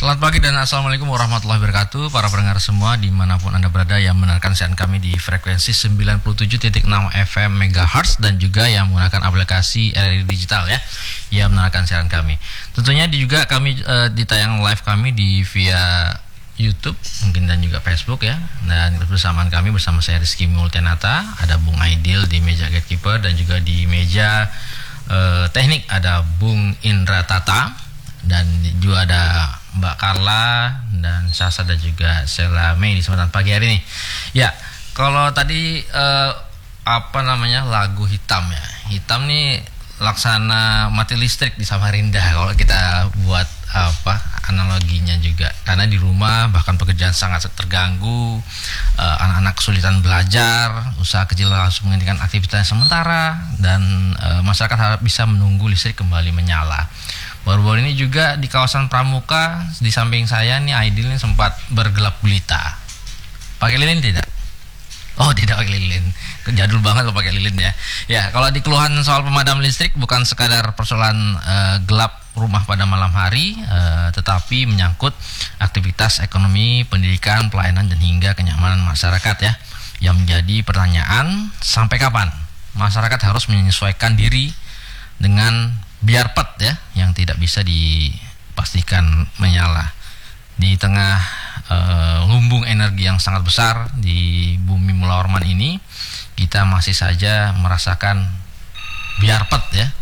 Selamat pagi dan Assalamualaikum warahmatullahi wabarakatuh. Para pendengar semua dimanapun Anda berada yang mendengarkan siaran kami di frekuensi 97.6 FM MHz dan juga yang menggunakan aplikasi RRI Digital ya, yang mendengarkan siaran kami. Tentunya juga kami ditayang live kami di via YouTube mungkin dan juga Facebook ya. Dan kebersamaan kami bersama saya Rizky Multianata, ada Bung Aidil di meja gatekeeper dan juga di meja teknik ada Bung Indra Tata dan juga ada Mbak Carla dan Sasa dan juga Sela Mei di kesempatan pagi hari ini. Ya, kalau tadi lagu hitam ya. Hitam nih laksana mati listrik di Samarinda kalau kita buat analoginya juga. Karena di rumah bahkan pekerjaan sangat terganggu, anak-anak kesulitan belajar, usaha kecil harus menghentikan aktivitas sementara dan masyarakat harap bisa menunggu listrik kembali menyala. Baru-baru ini juga di kawasan Pramuka di samping saya nih Aidil ini sempat bergelap gulita. Pakai lilin tidak? Oh, tidak pakai lilin. Jadul banget kalau pakai lilin ya. Ya, kalau di keluhan soal pemadam listrik bukan sekadar persoalan gelap rumah pada malam hari, tetapi menyangkut aktivitas ekonomi, pendidikan, pelayanan dan hingga kenyamanan masyarakat ya. Yang menjadi pertanyaan, sampai kapan masyarakat harus menyesuaikan diri dengan biarpet ya yang tidak bisa dipastikan menyala di tengah lumbung energi yang sangat besar di bumi Mula Orman ini. Kita masih saja merasakan biarpet ya